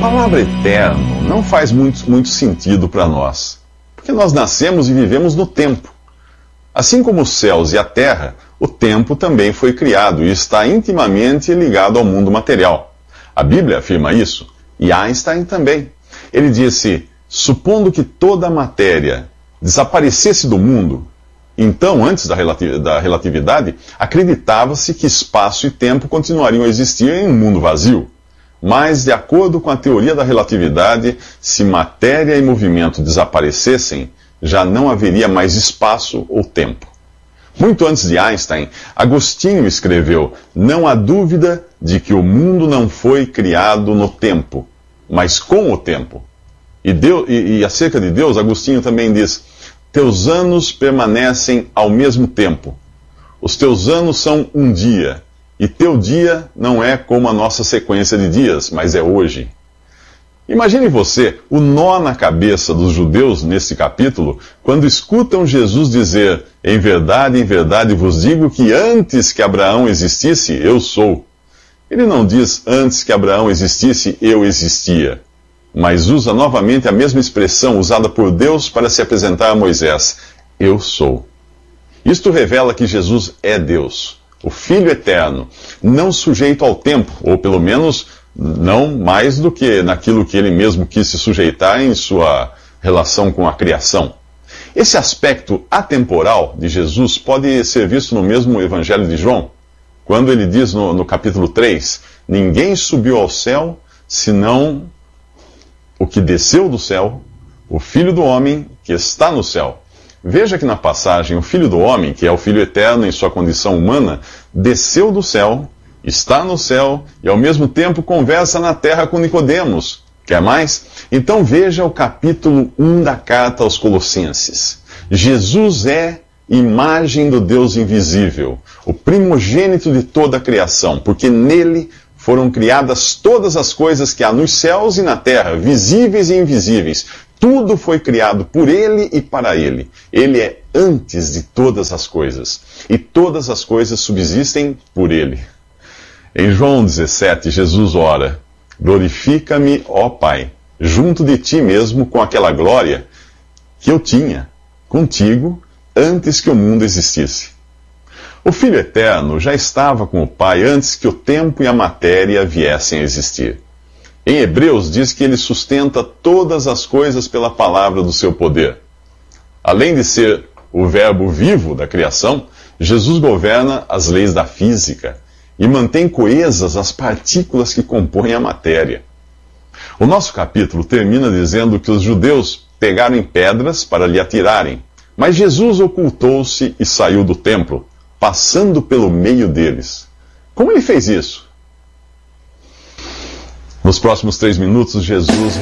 palavra eterno não faz muito sentido para nós, porque nós nascemos e vivemos no tempo. Assim como os céus e a terra, o tempo também foi criado e está intimamente ligado ao mundo material. A Bíblia afirma isso, e Einstein também. Ele disse: supondo que toda a matéria desaparecesse do mundo, então, antes da relatividade, acreditava-se que espaço e tempo continuariam a existir em um mundo vazio. Mas, de acordo com a teoria da relatividade, se matéria e movimento desaparecessem, já não haveria mais espaço ou tempo. Muito antes de Einstein, Agostinho escreveu: não há dúvida de que o mundo não foi criado no tempo, mas com o tempo. E acerca de Deus, Agostinho também diz: teus anos permanecem ao mesmo tempo. Os teus anos são um dia. E teu dia não é como a nossa sequência de dias, mas é hoje. Imagine você o nó na cabeça dos judeus nesse capítulo, quando escutam Jesus dizer: em verdade vos digo que antes que Abraão existisse, eu sou. Ele não diz: antes que Abraão existisse, eu existia. Mas usa novamente a mesma expressão usada por Deus para se apresentar a Moisés: eu sou. Isto revela que Jesus é Deus, o Filho eterno, não sujeito ao tempo, ou pelo menos não mais do que naquilo que ele mesmo quis se sujeitar em sua relação com a criação. Esse aspecto atemporal de Jesus pode ser visto no mesmo Evangelho de João, quando ele diz no capítulo 3, ninguém subiu ao céu, senão o que desceu do céu, o Filho do Homem que está no céu. Veja que na passagem, o Filho do Homem, que é o Filho eterno em sua condição humana, desceu do céu, está no céu e ao mesmo tempo conversa na terra com Nicodemos. Quer mais? Então veja o capítulo 1 da carta aos Colossenses. Jesus é imagem do Deus invisível, o primogênito de toda a criação, porque nele foram criadas todas as coisas que há nos céus e na terra, visíveis e invisíveis. Tudo foi criado por ele e para ele. Ele é antes de todas as coisas, e todas as coisas subsistem por ele. Em João 17, Jesus ora: glorifica-me, ó Pai, junto de ti mesmo com aquela glória que eu tinha contigo antes que o mundo existisse. O Filho Eterno já estava com o Pai antes que o tempo e a matéria viessem a existir. Em Hebreus diz que ele sustenta todas as coisas pela palavra do seu poder. Além de ser o verbo vivo da criação, Jesus governa as leis da física e mantém coesas as partículas que compõem a matéria. O nosso capítulo termina dizendo que os judeus pegaram em pedras para lhe atirarem, mas Jesus ocultou-se e saiu do templo, passando pelo meio deles. Como ele fez isso? Nos próximos 3 minutos, Jesus